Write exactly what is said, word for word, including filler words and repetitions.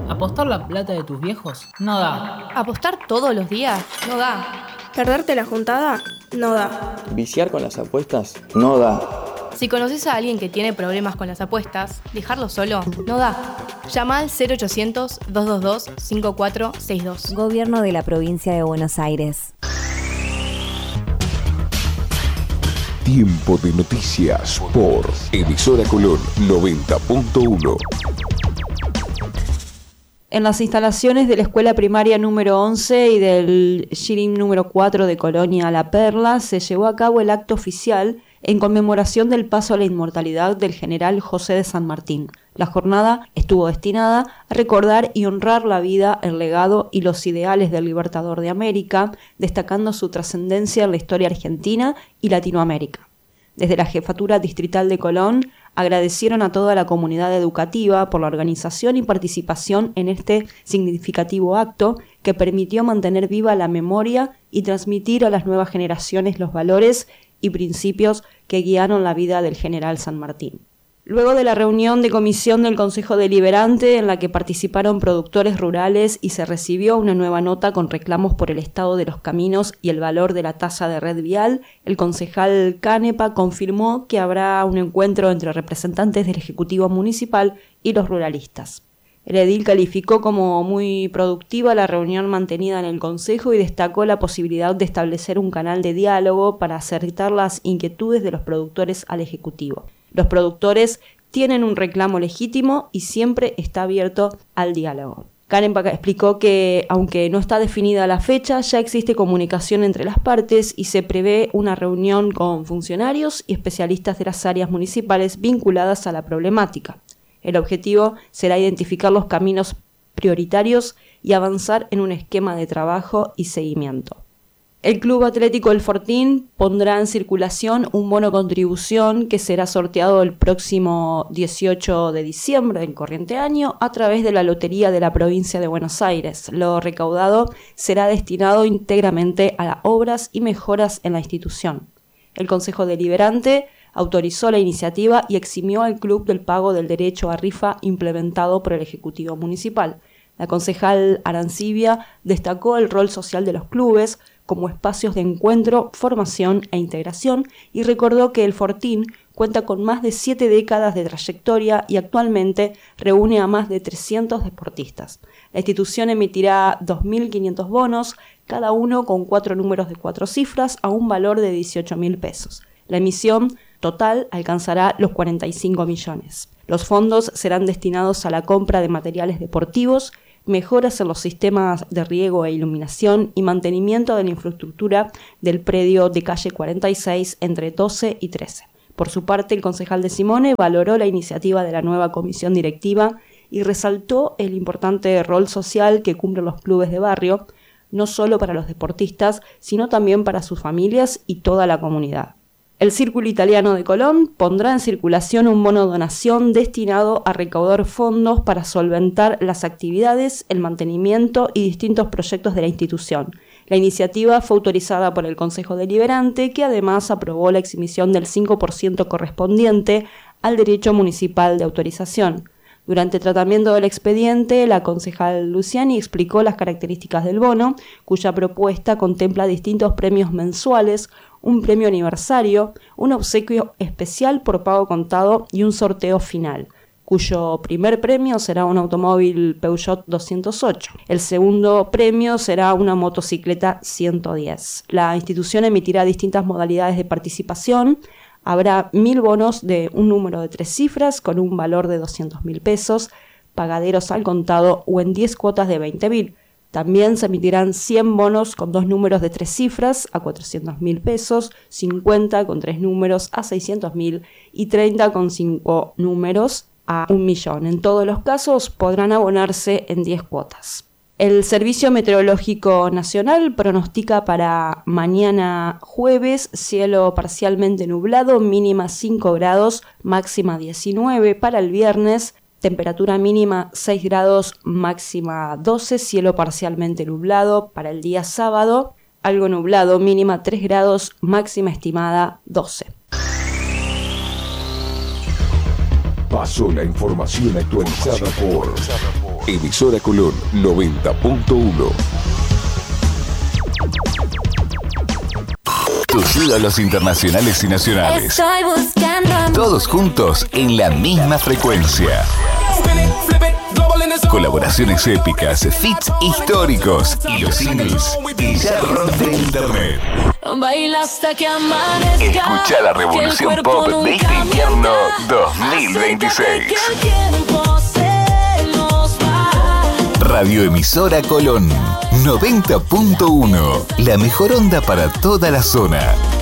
¿Apostar la plata de tus viejos? No da. ¿Apostar todos los días? No da. ¿Perderte la juntada? No da. ¿Viciar con las apuestas? No da. Si conoces a alguien que tiene problemas con las apuestas, dejarlo solo no da. Llama al cero ochocientos, dos dos dos, cinco cuatro seis dos. Gobierno de la Provincia de Buenos Aires. Tiempo de noticias por Emisora Colón noventa punto uno. En las instalaciones de la escuela primaria número once y del Shirin número cuatro de Colonia La Perla se llevó a cabo el acto oficial en conmemoración del paso a la inmortalidad del general José de San Martín. La jornada estuvo destinada a recordar y honrar la vida, el legado y los ideales del Libertador de América, destacando su trascendencia en la historia argentina y Latinoamérica. Desde la Jefatura Distrital de Colón agradecieron a toda la comunidad educativa por la organización y participación en este significativo acto que permitió mantener viva la memoria y transmitir a las nuevas generaciones los valores y principios que guiaron la vida del general San Martín. Luego de la reunión de comisión del Consejo Deliberante en la que participaron productores rurales y se recibió una nueva nota con reclamos por el estado de los caminos y el valor de la tasa de red vial, el concejal Canepa confirmó que habrá un encuentro entre representantes del Ejecutivo Municipal y los ruralistas. El edil calificó como muy productiva la reunión mantenida en el Consejo y destacó la posibilidad de establecer un canal de diálogo para acercar las inquietudes de los productores al Ejecutivo. Los productores tienen un reclamo legítimo y siempre está abierto al diálogo. Canepa explicó que, aunque no está definida la fecha, ya existe comunicación entre las partes y se prevé una reunión con funcionarios y especialistas de las áreas municipales vinculadas a la problemática. El objetivo será identificar los caminos prioritarios y avanzar en un esquema de trabajo y seguimiento. El Club Atlético El Fortín pondrá en circulación un bono contribución que será sorteado el próximo dieciocho de diciembre del corriente año a través de la Lotería de la Provincia de Buenos Aires. Lo recaudado será destinado íntegramente a las obras y mejoras en la institución. El Consejo Deliberante autorizó la iniciativa y eximió al club del pago del derecho a rifa implementado por el Ejecutivo Municipal. La concejal Arancibia destacó el rol social de los clubes como espacios de encuentro, formación e integración y recordó que el Fortín cuenta con más de siete décadas de trayectoria y actualmente reúne a más de trescientos deportistas. La institución emitirá dos mil quinientos bonos, cada uno con cuatro números de cuatro cifras a un valor de dieciocho mil pesos. La emisión total alcanzará los cuarenta y cinco millones. Los fondos serán destinados a la compra de materiales deportivos, mejoras en los sistemas de riego e iluminación y mantenimiento de la infraestructura del predio de calle cuarenta y seis entre doce y trece. Por su parte, el concejal de Simone valoró la iniciativa de la nueva comisión directiva y resaltó el importante rol social que cumplen los clubes de barrio, no solo para los deportistas, sino también para sus familias y toda la comunidad. El Círculo Italiano de Colón pondrá en circulación un bono donación destinado a recaudar fondos para solventar las actividades, el mantenimiento y distintos proyectos de la institución. La iniciativa fue autorizada por el Consejo Deliberante, que además aprobó la exhibición del cinco por ciento correspondiente al derecho municipal de autorización. Durante el tratamiento del expediente, la concejal Luciani explicó las características del bono, cuya propuesta contempla distintos premios mensuales, un premio aniversario, un obsequio especial por pago contado y un sorteo final, cuyo primer premio será un automóvil Peugeot doscientos ocho. El segundo premio será una motocicleta ciento diez. La institución emitirá distintas modalidades de participación. Habrá mil bonos de un número de tres cifras con un valor de doscientos mil pesos, pagaderos al contado o en diez cuotas de veinte mil. También se emitirán cien bonos con dos números de tres cifras a cuatrocientos mil pesos, cincuenta con tres números a seiscientos mil y treinta con cinco números a un millón. En todos los casos podrán abonarse en diez cuotas. El Servicio Meteorológico Nacional pronostica para mañana jueves cielo parcialmente nublado, mínima cinco grados, máxima diecinueve. Para el viernes, temperatura mínima seis grados, máxima doce, cielo parcialmente nublado. Para el día sábado, algo nublado, mínima tres grados, máxima estimada doce. Pasó la información actualizada por Emisora Colón noventa punto uno. Tus ídolos internacionales y nacionales. Estoy buscando Todos juntos en la misma frecuencia. Colaboraciones épicas, feats históricos y los singles que ya rompen internet. Baila hasta que amanezca. Escucha la revolución pop de este invierno dos mil veintiséis. Radioemisora Colón noventa punto uno. La mejor onda para toda la zona.